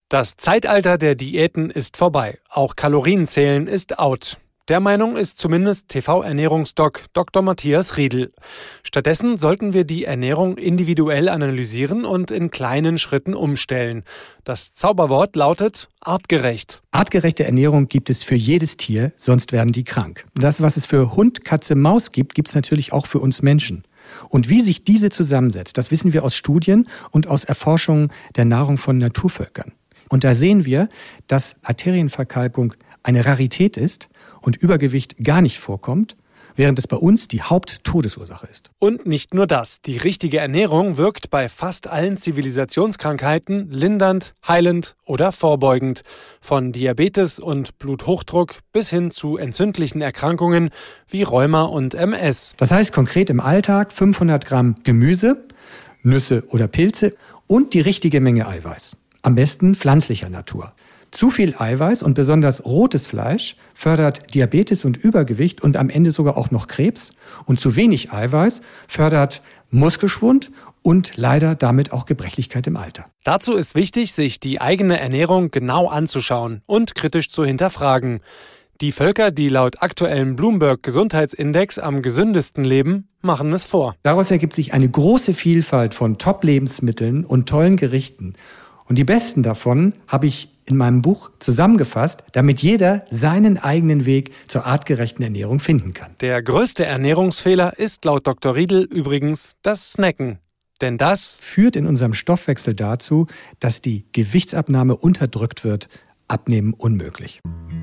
Das Zeitalter der Diäten ist vorbei. Auch Kalorienzählen ist out. Der Meinung ist zumindest TV-Ernährungsdoc Dr. Matthias Riedl. Stattdessen sollten wir die Ernährung individuell analysieren und in kleinen Schritten umstellen. Das Zauberwort lautet artgerecht. Artgerechte Ernährung gibt es für jedes Tier, sonst werden die krank. Das, was es für Hund, Katze, Maus gibt es natürlich auch für uns Menschen. Und wie sich diese zusammensetzt, das wissen wir aus Studien und aus Erforschungen der Nahrung von Naturvölkern. Und da sehen wir, dass Arterienverkalkung eine Rarität ist und Übergewicht gar nicht vorkommt, während es bei uns die Haupttodesursache ist. Und nicht nur das. Die richtige Ernährung wirkt bei fast allen Zivilisationskrankheiten lindernd, heilend oder vorbeugend. Von Diabetes und Bluthochdruck bis hin zu entzündlichen Erkrankungen wie Rheuma und MS. Das heißt konkret im Alltag 500 Gramm Gemüse, Nüsse oder Pilze und die richtige Menge Eiweiß. Am besten pflanzlicher Natur. Zu viel Eiweiß und besonders rotes Fleisch fördert Diabetes und Übergewicht und am Ende sogar auch noch Krebs. Und zu wenig Eiweiß fördert Muskelschwund und leider damit auch Gebrechlichkeit im Alter. Dazu ist wichtig, sich die eigene Ernährung genau anzuschauen und kritisch zu hinterfragen. Die Völker, die laut aktuellem Bloomberg-Gesundheitsindex am gesündesten leben, machen es vor. Daraus ergibt sich eine große Vielfalt von Top-Lebensmitteln und tollen Gerichten. Und die besten davon habe ich in meinem Buch zusammengefasst, damit jeder seinen eigenen Weg zur artgerechten Ernährung finden kann. Der größte Ernährungsfehler ist laut Dr. Riedl übrigens das Snacken. Denn das führt in unserem Stoffwechsel dazu, dass die Gewichtsabnahme unterdrückt wird, Abnehmen unmöglich.